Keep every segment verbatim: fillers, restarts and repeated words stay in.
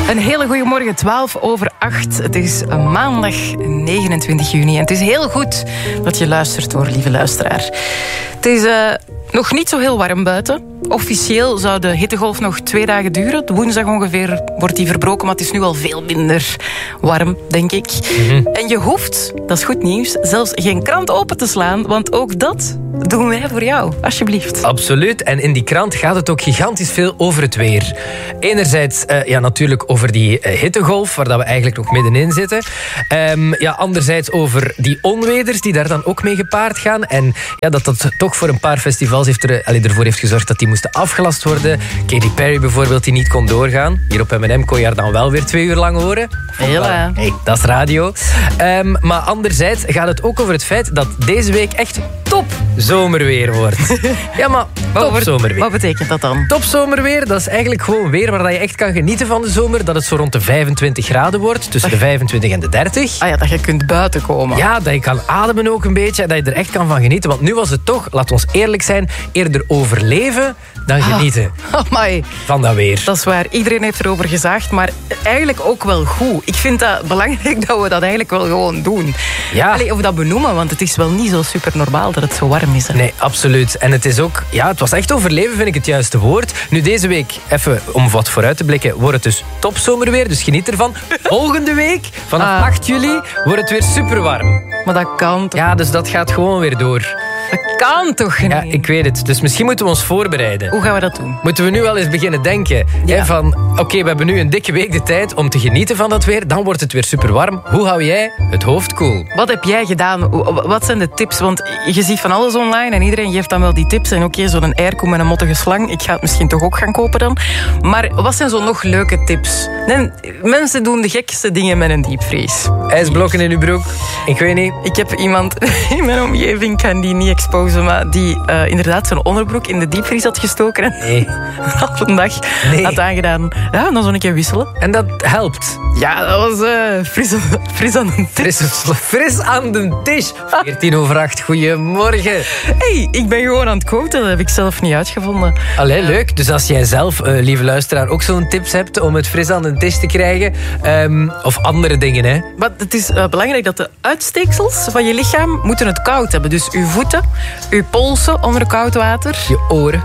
Een hele goede morgen, twaalf over acht. Het is maandag negenentwintig juni. En het is heel goed dat je luistert, hoor, lieve luisteraar. Het is uh, nog niet zo heel warm buiten. Officieel zou de hittegolf nog twee dagen duren. Woensdag ongeveer wordt die verbroken, maar het is nu al veel minder warm, denk ik. Mm-hmm. En je hoeft, dat is goed nieuws, zelfs geen krant open te slaan, want ook dat doen wij voor jou, alsjeblieft. Absoluut. En in die krant gaat het ook gigantisch veel over het weer. Enerzijds uh, ja, natuurlijk over die uh, hittegolf, waar dat we eigenlijk nog middenin zitten. Um, ja, anderzijds over die onweders die daar dan ook mee gepaard gaan. En ja, dat dat toch voor een paar festivals heeft er, allee, ervoor heeft gezorgd dat die moesten afgelast worden. Katy Perry bijvoorbeeld, die niet kon doorgaan. Hier op M en M kon je haar dan wel weer twee uur lang horen. Hela. Hey, dat is radio. Um, maar anderzijds gaat het ook over het feit dat deze week echt top zomerweer wordt. Ja, maar top zomerweer. Wat betekent dat dan? Top zomerweer, dat is eigenlijk gewoon weer waar je echt kan genieten van de zomer. Dat het zo rond de vijfentwintig graden wordt. Tussen de vijfentwintig en de dertig. Ah ja, dat je kunt buiten komen. Ja, dat je kan ademen ook een beetje. Dat je er echt kan van genieten. Want nu was het toch, laat ons eerlijk zijn, eerder overleven dan genieten. Ah, amai. Van dat weer. Dat is waar. Iedereen heeft erover gezaagd. Maar eigenlijk ook wel goed. Ik vind dat belangrijk dat we dat eigenlijk wel gewoon doen. Ja. Allee, of dat benoemen, want het is wel niet zo super normaal dat het zo warm is. Hè? Nee, absoluut. En het is ook, ja, het was echt overleven, vind ik het juiste woord. Nu, deze week, even om wat vooruit te blikken, wordt het dus topzomerweer, dus geniet ervan. Volgende week, vanaf ah. acht juli, wordt het weer super warm. Maar dat kan toch? Ja, dus dat gaat gewoon weer door. Dat kan toch niet? Ja, ik weet het. Dus misschien moeten we ons voorbereiden. Hoe gaan we dat doen? Moeten we nu wel eens beginnen denken. Ja. Hè, van, oké, okay, we hebben nu een dikke week de tijd om te genieten van dat weer. Dan wordt het weer super warm. Hoe hou jij het hoofd koel? Wat heb jij gedaan? Wat zijn de tips? Want je ziet van alles online en iedereen geeft dan wel die tips. En oké, okay, zo'n airco met een mottige slang. Ik ga het misschien toch ook gaan kopen dan. Maar wat zijn zo nog leuke tips? Nee, mensen doen de gekste dingen met een diepvries. IJsblokken in uw broek? Ik weet niet. Ik heb iemand in mijn omgeving, ik kan die niet exposen, maar die uh, inderdaad zijn onderbroek in de diepvries had gestoken. En nee. Half een dag nee. had aangedaan. Ja, dan zo een keer wisselen. En dat helpt? Ja, dat was uh, fris, fris aan de tisch. Fris, fris aan de tisch. veertien over acht, goedemorgen. Hey, ik ben gewoon aan het quoten. Dat heb ik zelf niet uitgevonden. Allee, leuk. Dus als jij zelf, uh, lieve luisteraar, ook zo'n tips hebt om het fris aan de tisch te krijgen, um, of andere dingen, hè. Maar het is uh, belangrijk dat de uitsteeksels van je lichaam moeten het koud hebben. Dus uw voeten, uw polsen onder koud water. Je oren.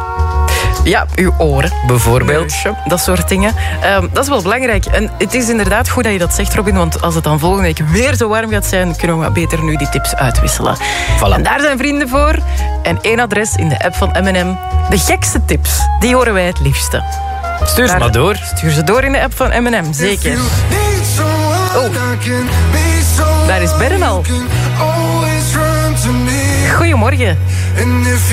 Ja, uw oren. Bijvoorbeeld. Neusje, dat soort dingen. Um, dat is wel belangrijk. En het is inderdaad goed dat je dat zegt, Robin, want als het dan volgende week weer zo warm gaat zijn, kunnen we beter nu die tips uitwisselen. Voilà. En daar zijn vrienden voor. En één adres in de app van M en M. De gekste tips, die horen wij het liefste. Stuur ze maar door. Stuur ze door in de app van M en M, zeker. Oh, daar is Beren al. Goedemorgen.